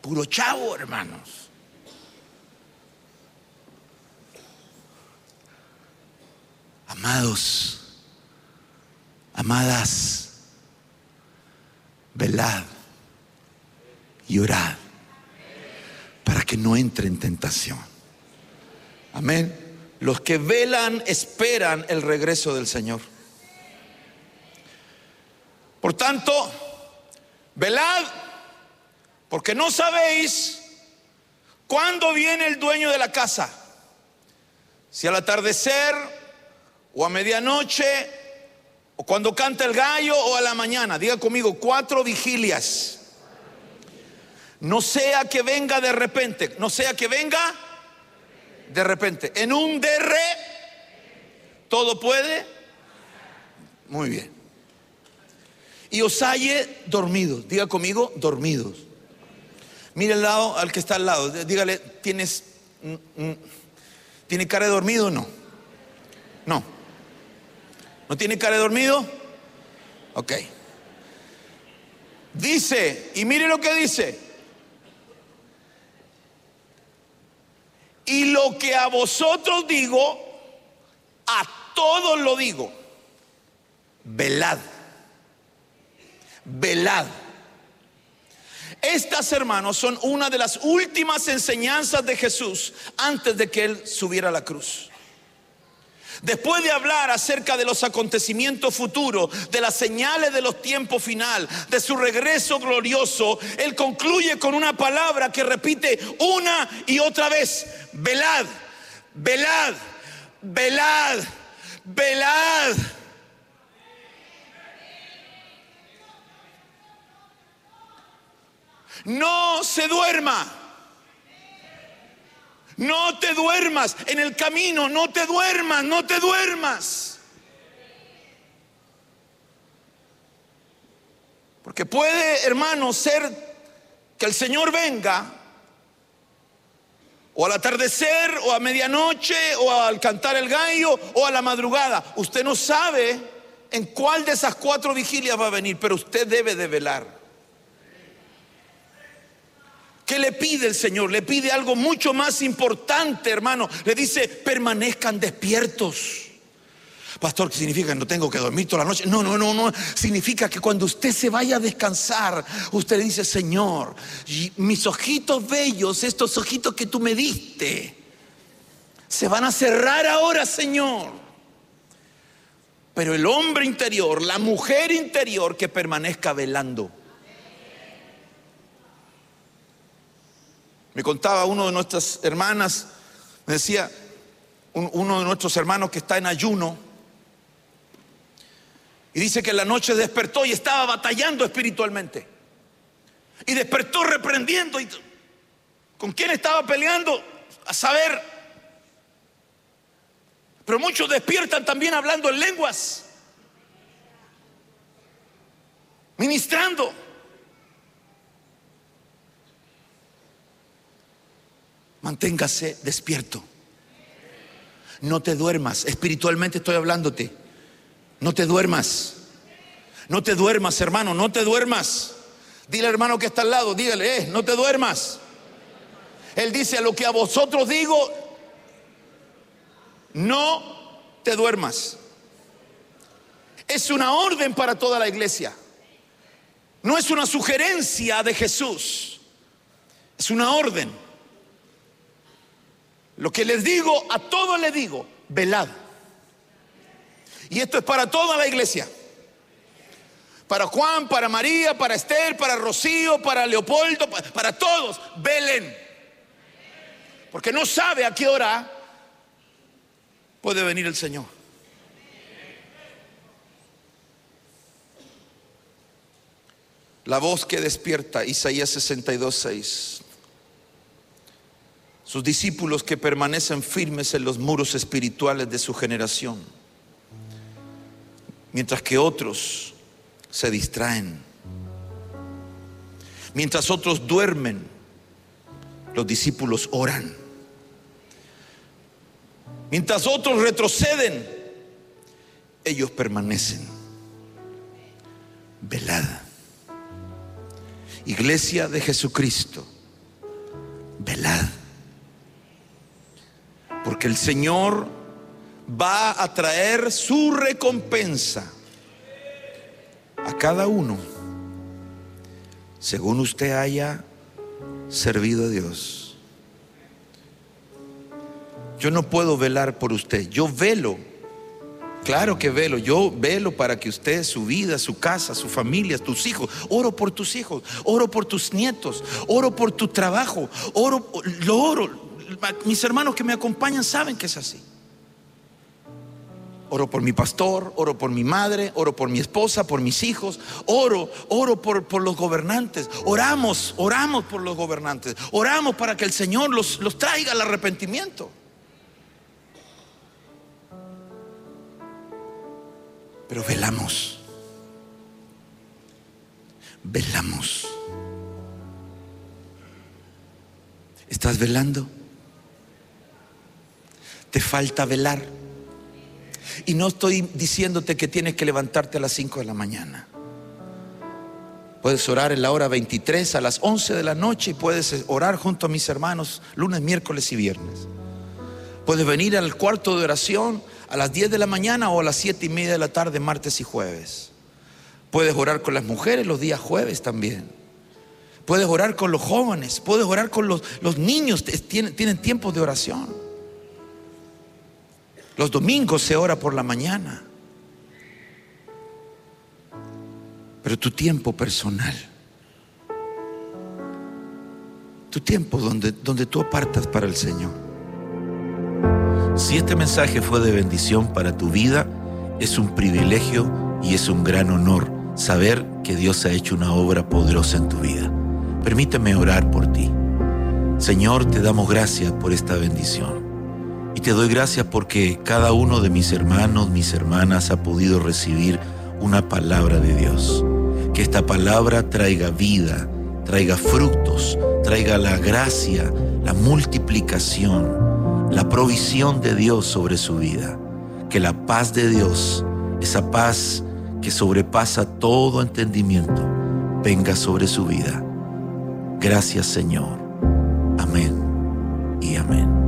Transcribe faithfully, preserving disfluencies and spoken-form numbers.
puro chavo, hermanos. Amados, amadas, velad y orad para que no entre en tentación. Amén. Los que velan esperan el regreso del Señor. Por tanto, velad, porque no sabéis cuándo viene el dueño de la casa, si al atardecer o a medianoche, o cuando canta el gallo, o a la mañana. Diga conmigo, cuatro vigilias. No sea que venga de repente, no sea que venga de repente. En un derre, todo puede. Muy bien. Y os halle dormidos. Diga conmigo, dormidos. Mire al lado, al que está al lado. Dígale, ¿tienes, ¿tiene cara de dormido o no? No. ¿No tiene cara de dormido? Ok. Dice, y mire lo que dice: y lo que a vosotros digo, a todos lo digo, velad, velad. Estas, hermanos, son una de las últimas enseñanzas de Jesús antes de que Él subiera a la cruz. Después de hablar acerca de los acontecimientos futuros, de las señales de los tiempos final, de su regreso glorioso, Él concluye con una palabra que repite una y otra vez: velad, velad, velad, velad. No se duerma. No te duermas en el camino, no te duermas, no te duermas. Porque puede, hermano, ser que el Señor venga o al atardecer, o a medianoche, o al cantar el gallo, o a la madrugada. Usted no sabe en cuál de esas cuatro vigilias va a venir, pero usted debe de velar. ¿Qué le pide el Señor? Le pide algo mucho más importante, hermano. Le dice, permanezcan despiertos. Pastor, ¿qué significa? ¿No tengo que dormir toda la noche? No, no, no, no. Significa que cuando usted se vaya a descansar, usted le dice: Señor, mis ojitos bellos, estos ojitos que tú me diste, se van a cerrar ahora, Señor. Pero el hombre interior, la mujer interior, que permanezca velando. Me contaba uno de nuestras hermanas, me decía, un, uno de nuestros hermanos que está en ayuno, y dice que en la noche despertó y estaba batallando espiritualmente. Y despertó reprendiendo. Y ¿con quién estaba peleando? A saber. Pero muchos despiertan también hablando en lenguas, ministrando. Manténgase despierto. No te duermas. Espiritualmente estoy hablándote. No te duermas. No te duermas, hermano. No te duermas. Dile al hermano que está al lado, dígale, eh, no te duermas. Él dice: a lo que a vosotros digo, no te duermas. Es una orden para toda la iglesia. No es una sugerencia de Jesús. Es una orden. Lo que les digo, a todos les digo, velad. Y esto es para toda la iglesia. Para Juan, para María, para Esther, para Rocío, para Leopoldo, para, para todos, velen. Porque no sabe a qué hora puede venir el Señor. La voz que despierta, Isaías sesenta y dos, seis. Sus discípulos que permanecen firmes en los muros espirituales de su generación, mientras que otros se distraen. Mientras otros duermen, los discípulos oran. Mientras otros retroceden, ellos permanecen. Velad. Iglesia de Jesucristo, velad. Porque el Señor va a traer su recompensa a cada uno según usted haya servido a Dios. Yo no puedo velar por usted. Yo velo, claro que velo. Yo velo para que usted, su vida, su casa, su familia, tus hijos, oro por tus hijos, oro por tus nietos, oro por tu trabajo, oro, lo oro. Mis hermanos que me acompañan saben que es así. Oro por mi pastor, oro por mi madre, oro por mi esposa, por mis hijos, oro, oro por, por los gobernantes. Oramos, oramos por los gobernantes. Oramos para que el Señor los, los traiga al arrepentimiento. Pero velamos, velamos. ¿Estás velando? ¿Te falta velar? Y no estoy diciéndote que tienes que levantarte a las cinco de la mañana. Puedes orar en la hora veintitrés, a las once de la noche, y puedes orar junto a mis hermanos lunes, miércoles y viernes. Puedes venir al cuarto de oración a las diez de la mañana o a las siete y media de la tarde, martes y jueves. Puedes orar con las mujeres los días jueves también. Puedes orar con los jóvenes, puedes orar con los, los niños, tienen, tienen tiempos de oración. Los domingos se ora por la mañana. Pero tu tiempo personal, tu tiempo donde, donde tú apartas para el Señor. Si este mensaje fue de bendición para tu vida, es un privilegio y es un gran honor saber que Dios ha hecho una obra poderosa en tu vida. Permíteme orar por ti. Señor, te damos gracias por esta bendición. Y te doy gracias porque cada uno de mis hermanos, mis hermanas ha podido recibir una palabra de Dios. Que esta palabra traiga vida, traiga frutos, traiga la gracia, la multiplicación, la provisión de Dios sobre su vida. Que la paz de Dios, esa paz que sobrepasa todo entendimiento, venga sobre su vida. Gracias, Señor. Amén y amén.